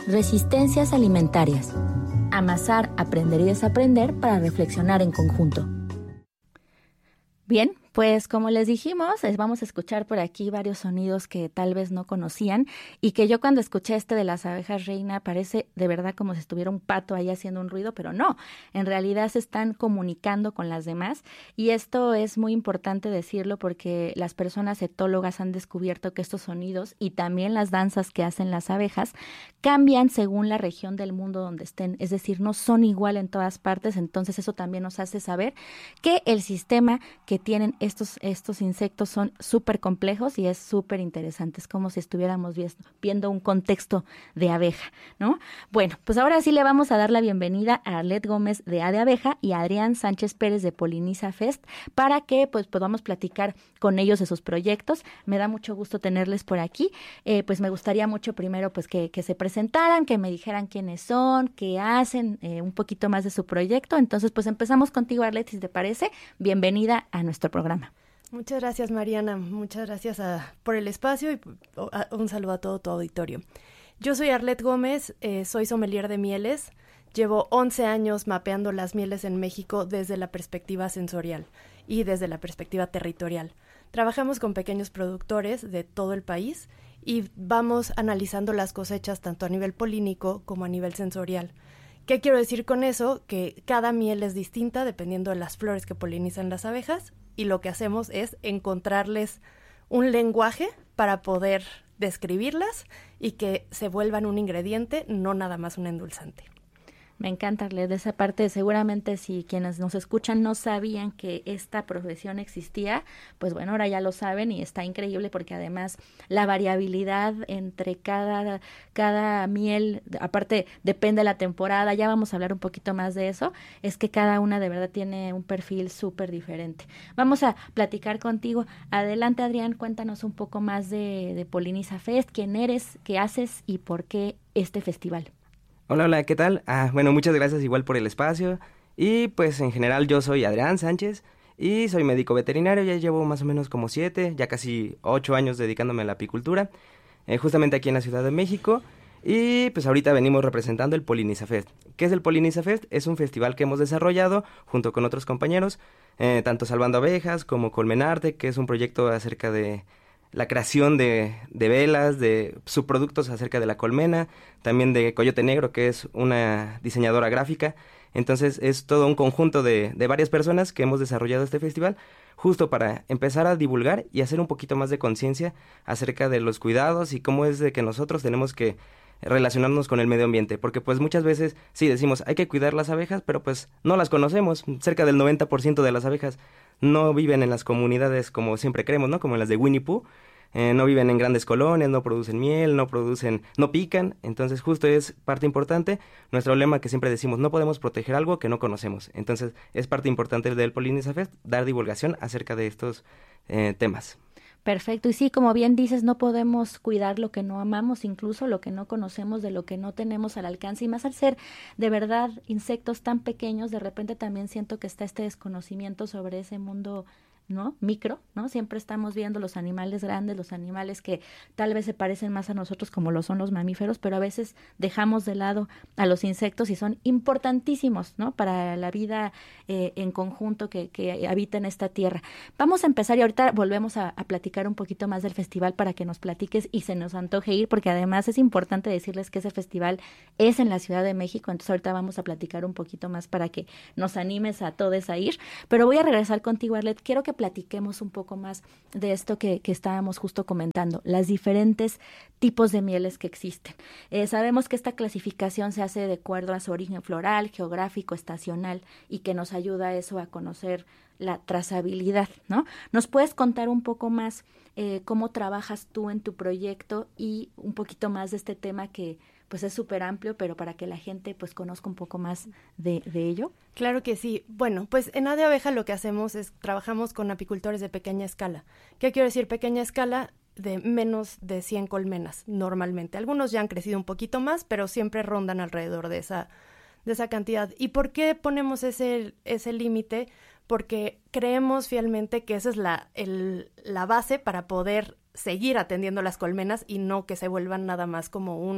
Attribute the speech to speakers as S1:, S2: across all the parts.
S1: Resistencias alimentarias. Amasar, aprender y desaprender para reflexionar en conjunto. Bien, pues como les dijimos, vamos a escuchar por aquí varios sonidos que tal vez no conocían y que yo cuando escuché de las abejas reina parece de verdad como si estuviera un pato ahí haciendo un ruido, pero no, en realidad se están comunicando con las demás y esto es muy importante decirlo porque las personas etólogas han descubierto que estos sonidos y también las danzas que hacen las abejas cambian según la región del mundo donde estén, es decir, no son igual en todas partes, entonces eso también nos hace saber que el sistema que tienen estos insectos son súper complejos y es súper interesante. Es como si estuviéramos viendo un contexto de abeja, ¿no? Bueno, pues ahora sí le vamos a dar la bienvenida a Arlet Gómez de A de Abeja y a Adrián Sánchez Pérez de Poliniza Fest para que pues podamos platicar con ellos de sus proyectos. Me da mucho gusto tenerles por aquí. Pues me gustaría mucho primero pues que se presentaran, que me dijeran quiénes son, qué hacen, un poquito más de su proyecto. Entonces pues empezamos contigo, Arlet, si te parece. Bienvenida a nuestro programa.
S2: Muchas gracias, Mariana. Muchas gracias por el espacio y un saludo a todo tu auditorio. Yo soy Arlet Gómez, soy sommelier de mieles. Llevo 11 años mapeando las mieles en México desde la perspectiva sensorial y desde la perspectiva territorial. Trabajamos con pequeños productores de todo el país y vamos analizando las cosechas tanto a nivel polínico como a nivel sensorial. ¿Qué quiero decir con eso? Que cada miel es distinta dependiendo de las flores que polinizan las abejas y lo que hacemos es encontrarles un lenguaje para poder describirlas y que se vuelvan un ingrediente, no nada más un endulzante.
S1: Me encanta leer de esa parte. Seguramente si quienes nos escuchan no sabían que esta profesión existía, pues bueno, ahora ya lo saben y está increíble porque además la variabilidad entre cada miel, aparte depende de la temporada, ya vamos a hablar un poquito más de eso, es que cada una de verdad tiene un perfil súper diferente. Vamos a platicar contigo. Adelante, Adrián, cuéntanos un poco más de Poliniza Fest, quién eres, qué haces y por qué este festival.
S3: Hola, ¿qué tal? Bueno, muchas gracias igual por el espacio. Y pues en general yo soy Adrián Sánchez y soy médico veterinario. Ya llevo más o menos como 7, ya casi 8 años dedicándome a la apicultura, justamente aquí en la Ciudad de México. Y pues ahorita venimos representando el Poliniza Fest. ¿Qué es el Poliniza Fest? Es un festival que hemos desarrollado junto con otros compañeros, tanto Salvando Abejas como Colmenarte, que es un proyecto acerca de la creación de velas, de subproductos acerca de la colmena, también de Coyote Negro, que es una diseñadora gráfica. Entonces es todo un conjunto de varias personas que hemos desarrollado este festival justo para empezar a divulgar y hacer un poquito más de conciencia acerca de los cuidados y cómo es de que nosotros tenemos que relacionarnos con el medio ambiente, porque pues muchas veces sí decimos hay que cuidar las abejas, pero pues no las conocemos. Cerca del 90% de las abejas no viven en las comunidades como siempre creemos, ¿no? Como en las de Winnie Pooh. No viven en grandes colonias, no producen miel, no pican. Entonces justo es parte importante. Nuestro lema que siempre decimos, no podemos proteger algo que no conocemos. Entonces es parte importante del Poliniza Fest, dar divulgación acerca de estos temas.
S1: Perfecto, y sí, como bien dices, no podemos cuidar lo que no amamos, incluso lo que no conocemos, de lo que no tenemos al alcance, y más al ser de verdad insectos tan pequeños, de repente también siento que está este desconocimiento sobre ese mundo, ¿no? Micro, ¿no? Siempre estamos viendo los animales grandes, los animales que tal vez se parecen más a nosotros como lo son los mamíferos, pero a veces dejamos de lado a los insectos y son importantísimos, ¿no? Para la vida en conjunto que habita en esta tierra. Vamos a empezar y ahorita volvemos a platicar un poquito más del festival para que nos platiques y se nos antoje ir, porque además es importante decirles que ese festival es en la Ciudad de México, entonces ahorita vamos a platicar un poquito más para que nos animes a todos a ir, pero voy a regresar contigo, Arlet. Quiero que platiquemos un poco más de esto que estábamos justo comentando, las diferentes tipos de mieles que existen. Sabemos que esta clasificación se hace de acuerdo a su origen floral, geográfico, estacional y que nos ayuda eso a conocer la trazabilidad, ¿no? ¿Nos puedes contar un poco más cómo trabajas tú en tu proyecto y un poquito más de este tema que pues es súper amplio, pero para que la gente pues conozca un poco más de ello?
S2: Claro que sí. Bueno, pues en A de Abeja lo que hacemos es trabajamos con apicultores de pequeña escala. ¿Qué quiero decir pequeña escala? De menos de 100 colmenas normalmente. Algunos ya han crecido un poquito más, pero siempre rondan alrededor de esa cantidad. ¿Y por qué ponemos ese límite? Porque creemos fielmente que esa es la base para poder seguir atendiendo las colmenas y no que se vuelvan nada más como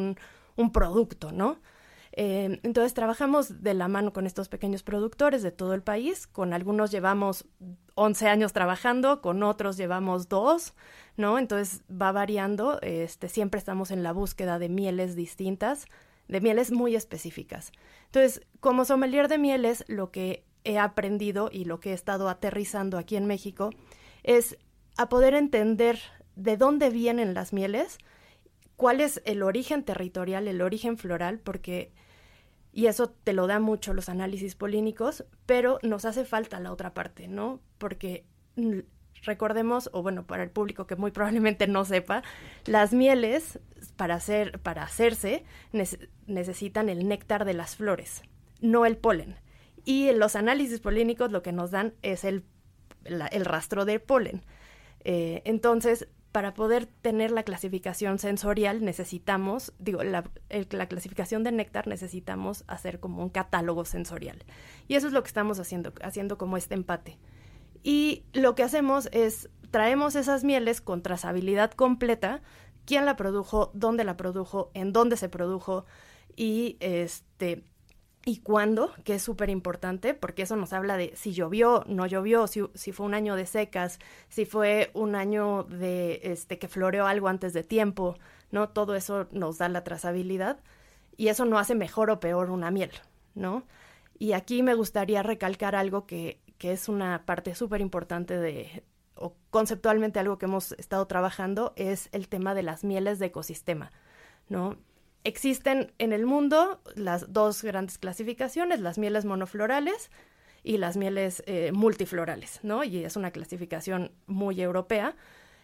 S2: un producto, ¿no? Entonces trabajamos de la mano con estos pequeños productores de todo el país. Con algunos llevamos 11 años trabajando, con otros llevamos 2, ¿no? Entonces va variando. Siempre estamos en la búsqueda de mieles distintas, de mieles muy específicas. Entonces, como sommelier de mieles, lo que he aprendido y lo que he estado aterrizando aquí en México es a poder entender de dónde vienen las mieles, cuál es el origen territorial, el origen floral, y eso te lo da mucho los análisis polínicos, pero nos hace falta la otra parte, ¿no? Porque recordemos, o bueno, para el público que muy probablemente no sepa, las mieles para hacerse necesitan el néctar de las flores, no el polen. Y los análisis polínicos lo que nos dan es el rastro de polen. Entonces, para poder tener la clasificación sensorial necesitamos, la clasificación de néctar necesitamos hacer como un catálogo sensorial. Y eso es lo que estamos haciendo como este empate. Y lo que hacemos es, traemos esas mieles con trazabilidad completa, quién la produjo, dónde la produjo, en dónde se produjo y cuándo, que es súper importante, porque eso nos habla de si llovió, no llovió, si fue un año de secas, si fue un año de que floreó algo antes de tiempo, ¿no? Todo eso nos da la trazabilidad y eso no hace mejor o peor una miel, ¿no? Y aquí me gustaría recalcar algo que es una parte súper importante o conceptualmente algo que hemos estado trabajando, es el tema de las mieles de ecosistema, ¿no? Existen en el mundo las dos grandes clasificaciones, las mieles monoflorales y las mieles multiflorales, ¿no? Y es una clasificación muy europea.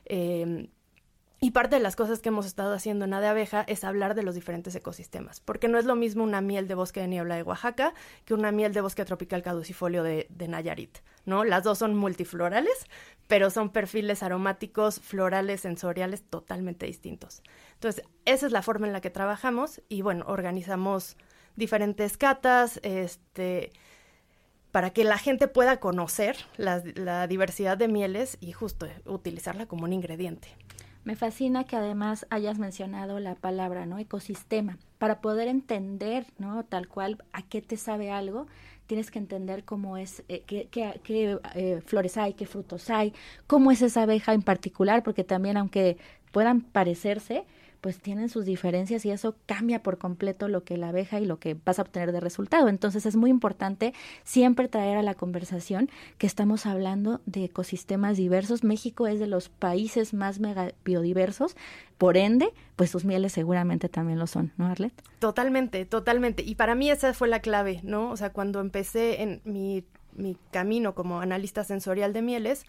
S2: Y parte de las cosas que hemos estado haciendo en A de Abeja es hablar de los diferentes ecosistemas, porque no es lo mismo una miel de bosque de niebla de Oaxaca que una miel de bosque tropical caducifolio de Nayarit, ¿no? Las dos son multiflorales, pero son perfiles aromáticos, florales, sensoriales totalmente distintos. Entonces, esa es la forma en la que trabajamos y, bueno, organizamos diferentes catas, para que la gente pueda conocer la diversidad de mieles y justo utilizarla como un ingrediente.
S1: Me fascina que además hayas mencionado la palabra, ¿no? Ecosistema. Para poder entender, ¿no? Tal cual a qué te sabe algo, tienes que entender cómo es, qué flores hay, qué frutos hay, cómo es esa abeja en particular, porque también aunque puedan parecerse, pues tienen sus diferencias y eso cambia por completo lo que la abeja y lo que vas a obtener de resultado. Entonces es muy importante siempre traer a la conversación que estamos hablando de ecosistemas diversos. México es de los países más mega biodiversos, por ende, pues sus mieles seguramente también lo son, ¿no, Arlet?
S2: Totalmente, totalmente. Y para mí esa fue la clave, ¿no? O sea, cuando empecé en mi camino como analista sensorial de mieles,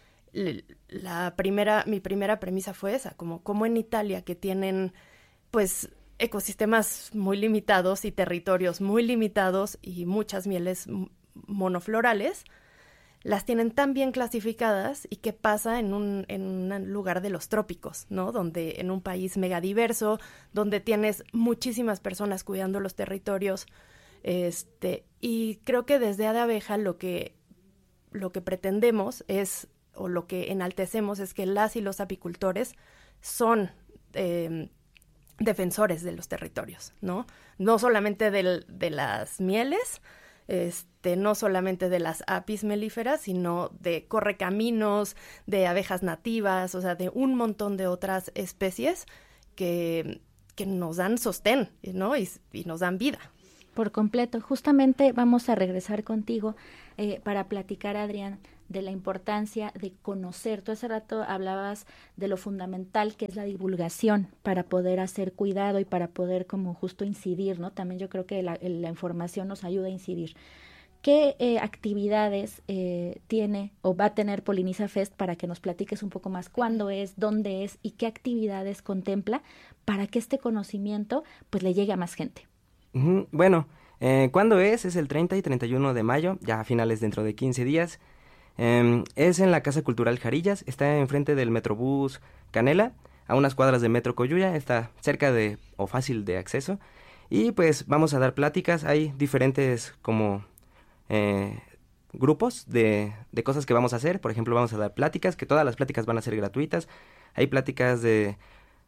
S2: mi primera premisa fue esa, como en Italia, que tienen pues ecosistemas muy limitados y territorios muy limitados y muchas mieles monoflorales, las tienen tan bien clasificadas. ¿Y qué pasa en un lugar de los trópicos, ¿no? Donde en un país megadiverso, donde tienes muchísimas personas cuidando los territorios, y creo que desde A de Abeja lo que pretendemos es, o lo que enaltecemos, es que las y los apicultores son defensores de los territorios, ¿no? No solamente de las mieles, no solamente de las apis melíferas, sino de correcaminos, de abejas nativas, o sea, de un montón de otras especies que nos dan sostén, ¿no? Y nos dan vida.
S1: Por completo. Justamente vamos a regresar contigo para platicar, Adrián, de la importancia de conocer. Tú hace rato hablabas de lo fundamental que es la divulgación para poder hacer cuidado y para poder como justo incidir, ¿no? También yo creo que la información nos ayuda a incidir. ¿Qué actividades tiene o va a tener Poliniza Fest para que nos platiques un poco más cuándo es, dónde es y qué actividades contempla para que este conocimiento pues le llegue a más gente?
S3: Bueno, ¿cuándo es? Es el 30 y 31 de mayo, ya a finales dentro de 15 días. Es en la Casa Cultural Jarillas, está enfrente del Metrobús Canela, a unas cuadras de Metro Coyuya, está cerca de o fácil de acceso. Y pues vamos a dar pláticas, hay diferentes como grupos de cosas que vamos a hacer. Por ejemplo, vamos a dar pláticas, que todas las pláticas van a ser gratuitas. Hay pláticas de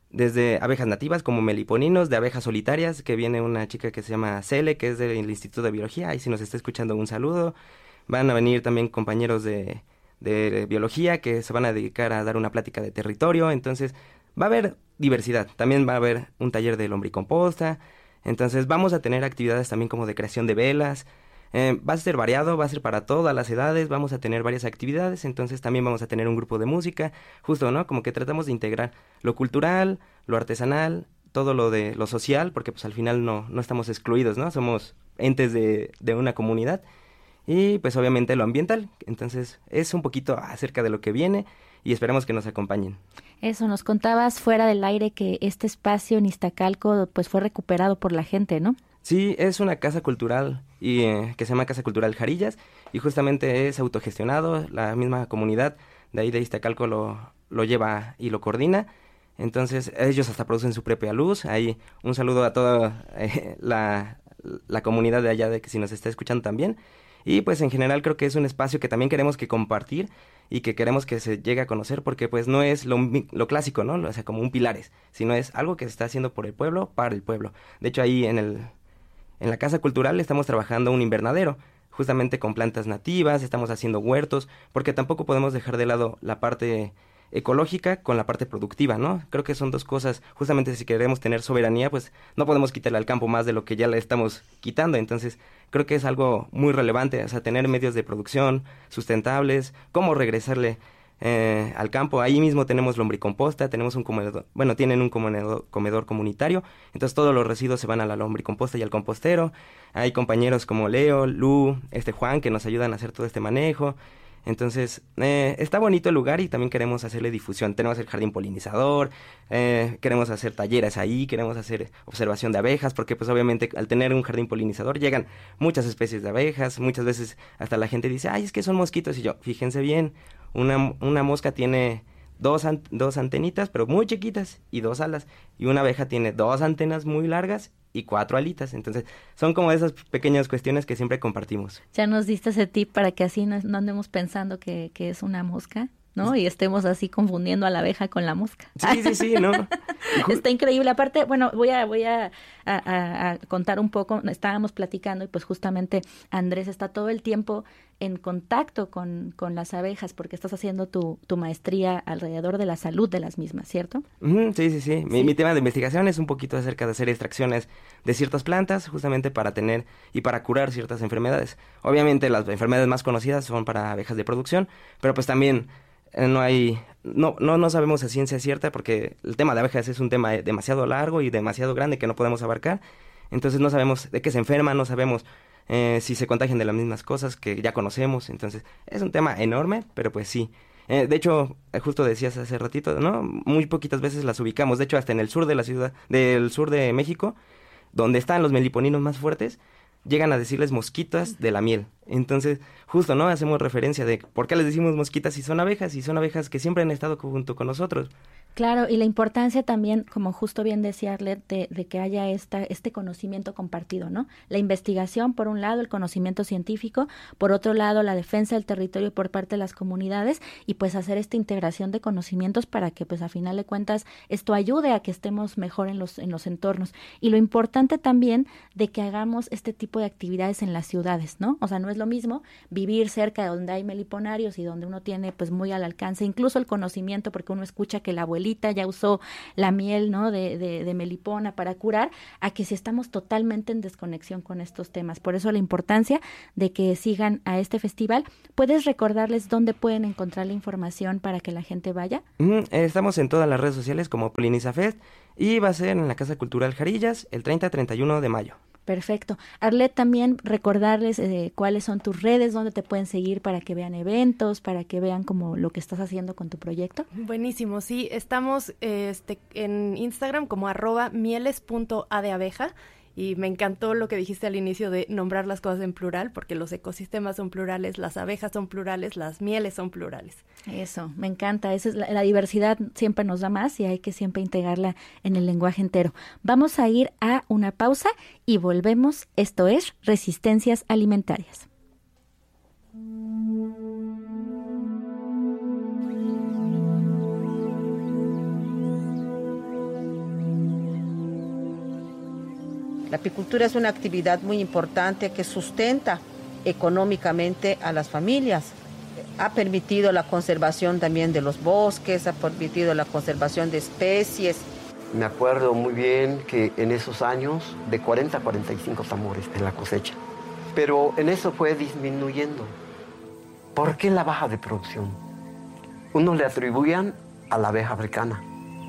S3: desde abejas nativas como meliponinos, de abejas solitarias, que viene una chica que se llama Cele, que es del Instituto de Biología, y si nos está escuchando un saludo. Van a venir también compañeros de biología que se van a dedicar a dar una plática de territorio, entonces va a haber diversidad, también va a haber un taller de lombricomposta, entonces vamos a tener actividades también como de creación de velas, va a ser variado, va a ser para todas las edades, vamos a tener varias actividades, entonces también vamos a tener un grupo de música, justo, ¿no? Como que tratamos de integrar lo cultural, lo artesanal, todo lo de lo social, porque pues al final no estamos excluidos, ¿no? Somos entes de una comunidad, y pues obviamente lo ambiental, entonces es un poquito acerca de lo que viene y esperamos que nos acompañen.
S1: Eso, nos contabas fuera del aire que este espacio en Iztacalco pues fue recuperado por la gente, ¿no?
S3: Sí, es una casa cultural y que se llama Casa Cultural Jarillas y justamente es autogestionado, la misma comunidad de ahí de Iztacalco lo lleva y lo coordina, entonces ellos hasta producen su propia luz, ahí un saludo a toda la comunidad de allá de que si nos está escuchando también. Y pues en general creo que es un espacio que también queremos que compartir y que queremos que se llegue a conocer porque pues no es lo clásico, ¿no? O sea, como un pilares, sino es algo que se está haciendo por el pueblo, para el pueblo. De hecho, ahí en la Casa Cultural estamos trabajando un invernadero, justamente con plantas nativas, estamos haciendo huertos, porque tampoco podemos dejar de lado la parte ecológica con la parte productiva, ¿no? Creo que son dos cosas, justamente si queremos tener soberanía, pues no podemos quitarle al campo más de lo que ya le estamos quitando, entonces creo que es algo muy relevante, o sea, tener medios de producción sustentables, cómo regresarle al campo. Ahí mismo tenemos lombricomposta, tenemos un comedor, bueno, tienen un comedor comunitario, entonces todos los residuos se van a la lombricomposta y al compostero. Hay compañeros como Leo, Lu, Juan, que nos ayudan a hacer todo este manejo. Entonces, está bonito el lugar y también queremos hacerle difusión. Tenemos el jardín polinizador, queremos hacer talleres ahí, queremos hacer observación de abejas, porque pues obviamente al tener un jardín polinizador llegan muchas especies de abejas, muchas veces hasta la gente dice, ay, es que son mosquitos, y yo, fíjense bien, una mosca tiene dos antenitas, pero muy chiquitas, y 2 alas, y una abeja tiene 2 antenas muy largas y 4 alitas, entonces son como esas pequeñas cuestiones que siempre compartimos.
S1: Ya nos diste ese tip para que así no andemos pensando que es una mosca, ¿no? Y estemos así confundiendo a la abeja con la mosca.
S3: Sí, ¿no?
S1: Está increíble. Aparte, bueno, voy a contar un poco. Estábamos platicando y pues justamente Andrés está todo el tiempo en contacto con las abejas porque estás haciendo tu maestría alrededor de la salud de las mismas, ¿cierto?
S3: Sí. Mi tema de investigación es un poquito acerca de hacer extracciones de ciertas plantas justamente para tener y para curar ciertas enfermedades. Obviamente las enfermedades más conocidas son para abejas de producción, pero pues también no sabemos a ciencia cierta porque el tema de abejas es un tema demasiado largo y demasiado grande que no podemos abarcar, entonces no sabemos de qué se enferman, no sabemos si se contagian de las mismas cosas que ya conocemos, entonces es un tema enorme, pero pues sí. De hecho, justo decías hace ratito, ¿no? Muy poquitas veces las ubicamos, de hecho hasta en el sur de la ciudad, del sur de México, donde están los meliponinos más fuertes, llegan a decirles mosquitas de la miel. Entonces, justo, ¿no? Hacemos referencia de por qué les decimos mosquitas si son abejas, y son abejas que siempre han estado junto con nosotros.
S1: Claro, y la importancia también, como justo bien decía Arlet, de que haya este conocimiento compartido, ¿no? La investigación, por un lado, el conocimiento científico, por otro lado, la defensa del territorio por parte de las comunidades, y pues hacer esta integración de conocimientos para que, pues, a final de cuentas, esto ayude a que estemos mejor en los entornos. Y lo importante también de que hagamos este tipo de actividades en las ciudades, ¿no? O sea, no es lo mismo vivir cerca de donde hay meliponarios y donde uno tiene, pues, muy al alcance, incluso el conocimiento, porque uno escucha que la abuelita ya usó la miel, ¿no? de melipona para curar, a que si estamos totalmente en desconexión con estos temas. Por eso la importancia de que sigan a este festival. ¿Puedes recordarles dónde pueden encontrar la información para que la gente vaya?
S3: Estamos en todas las redes sociales como Polinizafest y va a ser en la Casa Cultural Jarillas el 30-31 de mayo.
S1: Perfecto. Arlet, también recordarles cuáles son tus redes, dónde te pueden seguir para que vean eventos, para que vean como lo que estás haciendo con tu proyecto.
S2: Buenísimo, sí, estamos en Instagram como @mieles.adeabeja. Y me encantó lo que dijiste al inicio de nombrar las cosas en plural, porque los ecosistemas son plurales, las abejas son plurales, las mieles son plurales.
S1: Eso, me encanta. Esa es la diversidad siempre nos da más y hay que siempre integrarla en el lenguaje entero. Vamos a ir a una pausa y volvemos. Esto es Resistencias Alimentarias.
S4: La apicultura es una actividad muy importante que sustenta económicamente a las familias. Ha permitido la conservación también de los bosques, ha permitido la conservación de especies.
S5: Me acuerdo muy bien que en esos años, de 40 a 45 tambores en la cosecha. Pero en eso fue disminuyendo. ¿Por qué la baja de producción? Unos le atribuían a la abeja africana.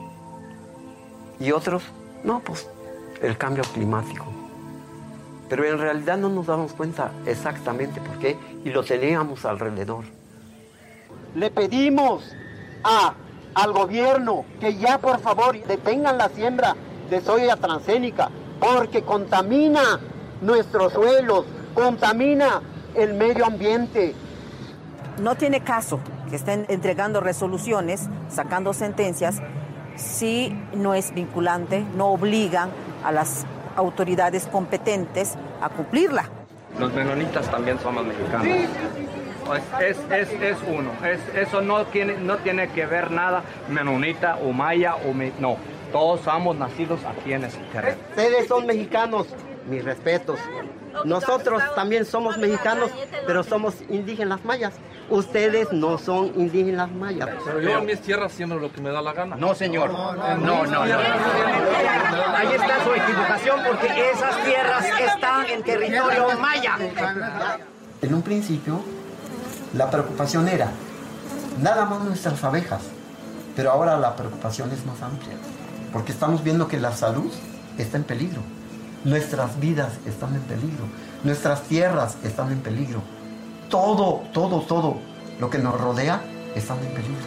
S5: Y otros, no, pues el cambio climático. Pero en realidad no nos damos cuenta exactamente por qué y lo teníamos alrededor.
S6: Le pedimos al gobierno que ya por favor detengan la siembra de soya transgénica porque contamina nuestros suelos, contamina el medio ambiente.
S7: No tiene caso que estén entregando resoluciones, sacando sentencias, si no es vinculante, no obligan a las autoridades competentes a cumplirla.
S8: Los menonitas también somos mexicanos. Sí. Es uno. Eso no tiene que ver nada menonita o maya no. Todos somos nacidos aquí en ese terreno.
S6: Ustedes son mexicanos, mis respetos. Nosotros también somos mexicanos, pero somos indígenas mayas. Ustedes no son indígenas mayas.
S9: Pero yo en mis tierras siembro lo que me da la gana.
S10: No, señor. No. Ahí está su equivocación porque esas tierras están en territorio maya.
S5: En un principio, la preocupación era nada más nuestras abejas, pero ahora la preocupación es más amplia, porque estamos viendo que la salud está en peligro. Nuestras vidas están en peligro, nuestras tierras están en peligro, todo lo que nos rodea está en peligro.